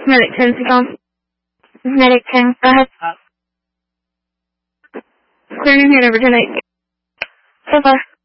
Medic 10, Seagull. Medic 10, go ahead. Clear your hand over tonight. So far.